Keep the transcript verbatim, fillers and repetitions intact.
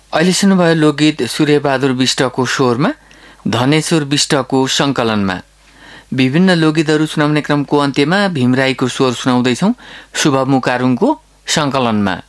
अहिले सुन्नुभयो लोकगीत सूर्यबहादुर विष्टको स्वरमा धनेश्वर विष्टको सङ्कलनमा। विभिन्न लोकगीतहरू सुनाउने क्रमको अन्त्यमा भीम राईको स्वर सुनाउँदैछौँ शुभ मुकारुङको सङ्कलनमा।